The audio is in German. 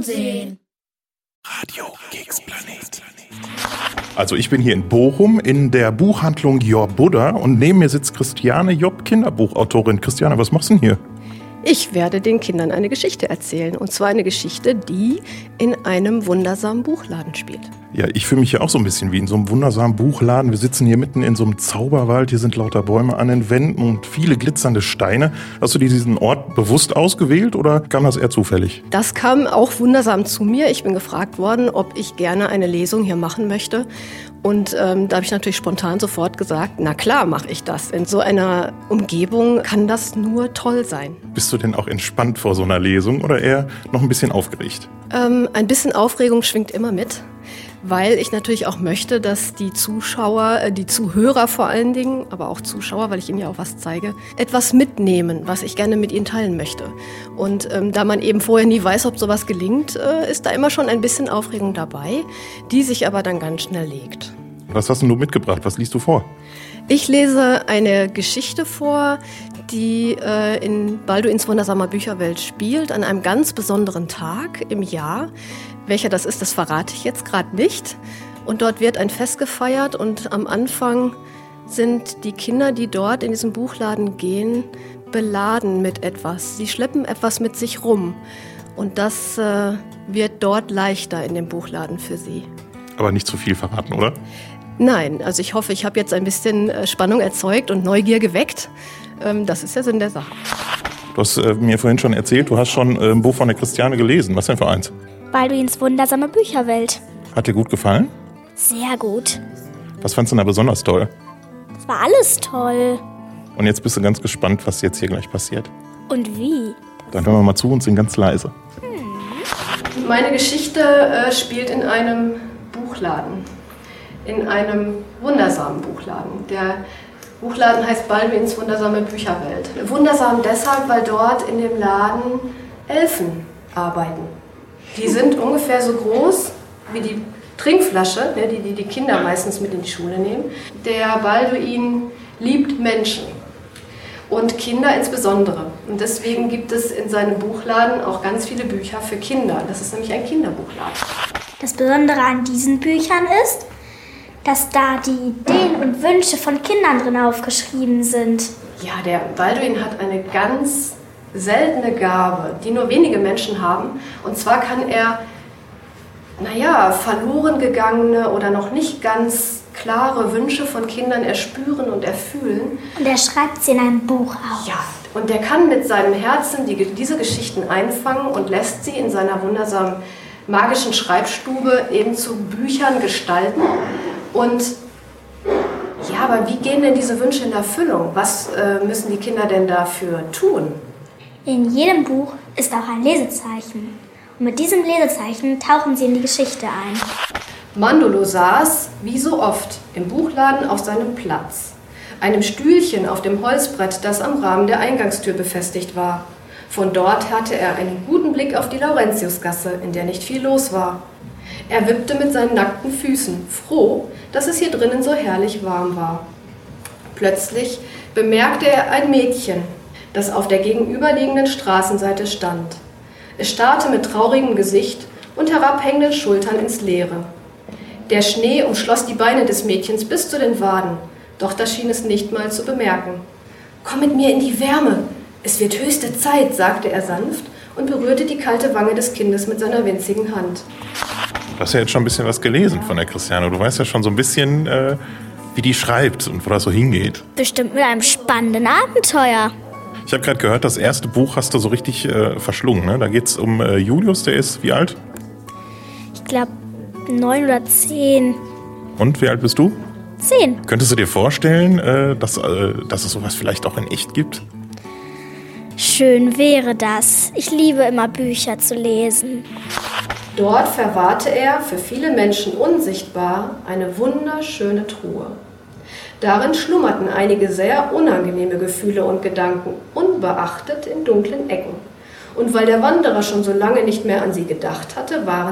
sehen. Radio Keksplanet. Also ich bin hier in Bochum in der Buchhandlung Job Buddha und neben mir sitzt Christiane Job, Kinderbuchautorin. Christiane, was machst du denn hier? Ich werde den Kindern eine Geschichte erzählen. Und zwar eine Geschichte, die in einem wundersamen Buchladen spielt. Ja, ich fühle mich ja auch so ein bisschen wie in so einem wundersamen Buchladen. Wir sitzen hier mitten in so einem Zauberwald. Hier sind lauter Bäume an den Wänden und viele glitzernde Steine. Hast du dir diesen Ort bewusst ausgewählt oder kam das eher zufällig? Das kam auch wundersam zu mir. Ich bin gefragt worden, ob ich gerne eine Lesung hier machen möchte. Und da habe ich natürlich spontan sofort gesagt, na klar mache ich das. In so einer Umgebung kann das nur toll sein. Bist du denn auch entspannt vor so einer Lesung oder eher noch ein bisschen aufgeregt? Ein bisschen Aufregung schwingt immer mit, weil ich natürlich auch möchte, dass die Zuschauer, die Zuhörer vor allen Dingen, aber auch Zuschauer, weil ich ihnen ja auch was zeige, etwas mitnehmen, was ich gerne mit ihnen teilen möchte. Und da man eben vorher nie weiß, ob sowas gelingt, ist da immer schon ein bisschen Aufregung dabei, die sich aber dann ganz schnell legt. Was hast denn du mitgebracht? Was liest du vor? Ich lese eine Geschichte vor, die in Balduins wundersamer Bücherwelt spielt, an einem ganz besonderen Tag im Jahr. Welcher das ist, das verrate ich jetzt gerade nicht. Und dort wird ein Fest gefeiert und am Anfang sind die Kinder, die dort in diesen Buchladen gehen, beladen mit etwas. Sie schleppen etwas mit sich rum und das wird dort leichter in dem Buchladen für sie. Aber nicht zu viel verraten, oder? Nein, also ich hoffe, ich habe jetzt ein bisschen Spannung erzeugt und Neugier geweckt. Das ist der Sinn der Sache. Du hast mir vorhin schon erzählt, du hast schon ein Buch von der Christiane gelesen. Was denn für eins? Balduins wundersame Bücherwelt. Hat dir gut gefallen? Sehr gut. Was fandst du da besonders toll? Es war alles toll. Und jetzt bist du ganz gespannt, was jetzt hier gleich passiert. Und wie? Dann hören wir mal zu und sind ganz leise. Meine Geschichte spielt in einem Buchladen. In einem wundersamen Buchladen. Der Buchladen heißt Balduins wundersame Bücherwelt. Wundersam deshalb, weil dort in dem Laden Elfen arbeiten. Die sind ungefähr so groß wie die Trinkflasche, die die Kinder meistens mit in die Schule nehmen. Der Balduin liebt Menschen und Kinder insbesondere. Und deswegen gibt es in seinem Buchladen auch ganz viele Bücher für Kinder. Das ist nämlich ein Kinderbuchladen. Das Besondere an diesen Büchern ist, dass da die Ideen und Wünsche von Kindern drin aufgeschrieben sind. Ja, der Balduin hat eine ganz seltene Gabe, die nur wenige Menschen haben. Und zwar kann er, verloren gegangene oder noch nicht ganz klare Wünsche von Kindern erspüren und erfühlen. Und er schreibt sie in einem Buch auf. Ja, und der kann mit seinem Herzen diese Geschichten einfangen und lässt sie in seiner wundersamen magischen Schreibstube eben zu Büchern gestalten. Und ja, aber wie gehen denn diese Wünsche in Erfüllung? Was müssen die Kinder denn dafür tun? In jedem Buch ist auch ein Lesezeichen. Und mit diesem Lesezeichen tauchen sie in die Geschichte ein. Mandolo saß, wie so oft, im Buchladen auf seinem Platz. Einem Stühlchen auf dem Holzbrett, das am Rahmen der Eingangstür befestigt war. Von dort hatte er einen guten Blick auf die Laurentiusgasse, in der nicht viel los war. Er wippte mit seinen nackten Füßen, froh, dass es hier drinnen so herrlich warm war. Plötzlich bemerkte er ein Mädchen, das auf der gegenüberliegenden Straßenseite stand. Es starrte mit traurigem Gesicht und herabhängenden Schultern ins Leere. Der Schnee umschloss die Beine des Mädchens bis zu den Waden, doch das schien es nicht mal zu bemerken. »Komm mit mir in die Wärme, es wird höchste Zeit«, sagte er sanft und berührte die kalte Wange des Kindes mit seiner winzigen Hand. Du hast ja jetzt schon ein bisschen was gelesen von der Christiane. Du weißt ja schon so ein bisschen, wie die schreibt und wo das so hingeht. Bestimmt mit einem spannenden Abenteuer. Ich habe gerade gehört, das erste Buch hast du so richtig verschlungen. Ne? Da geht es um Julius, der ist wie alt? Ich glaube 9 oder 10. Und wie alt bist du? 10. Könntest du dir vorstellen, dass es sowas vielleicht auch in echt gibt? Schön wäre das. Ich liebe immer Bücher zu lesen. Dort verwahrte er, für viele Menschen unsichtbar, eine wunderschöne Truhe. Darin schlummerten einige sehr unangenehme Gefühle und Gedanken, unbeachtet in dunklen Ecken. Und weil der Wanderer schon so lange nicht mehr an sie gedacht hatte, waren